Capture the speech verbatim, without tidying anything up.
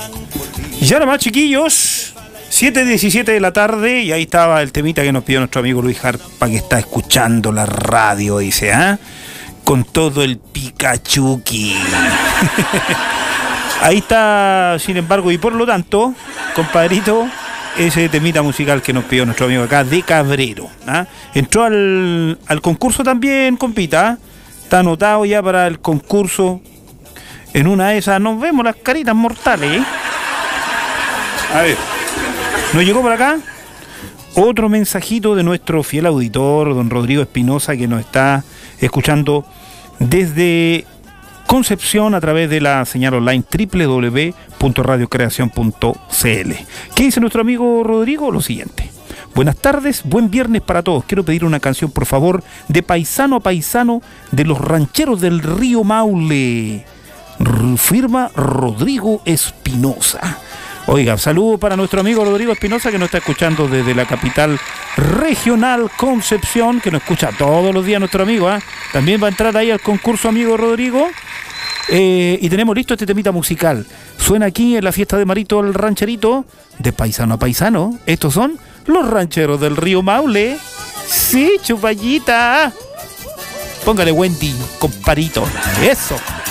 Y ahora más, chiquillos, siete diecisiete de la tarde, y ahí estaba el temita que nos pidió nuestro amigo Luis Jarpa, que está escuchando la radio, dice, ¿ah? ¿eh? Con todo el Pikachuki. Ahí está, sin embargo, y por lo tanto, compadrito, ese temita musical que nos pidió nuestro amigo acá, de Cabrero. ¿Ah? Entró al, al concurso también, compita. Está anotado ya para el concurso. En una de esas nos vemos las caritas mortales, ¿eh? A ver, ¿nos llegó por acá? Otro mensajito de nuestro fiel auditor, don Rodrigo Espinosa, que nos está escuchando desde Concepción a través de la señal online doble u doble u doble u punto radio creación punto c l. ¿Qué dice nuestro amigo Rodrigo? Lo siguiente. Buenas tardes, buen viernes para todos. Quiero pedir una canción, por favor, de Paisano a Paisano, de los rancheros del río Maule. Firma Rodrigo Espinosa. Oiga, saludo para nuestro amigo Rodrigo Espinosa, que nos está escuchando desde la capital regional Concepción, que nos escucha todos los días nuestro amigo, ¿eh? También va a entrar ahí al concurso, amigo Rodrigo. Eh, y tenemos listo este temita musical. Suena aquí en la fiesta de Marito el Rancherito, de Paisano a Paisano. Estos son los rancheros del río Maule. Sí, chupallita. Póngale Wendy, comparito. Eso.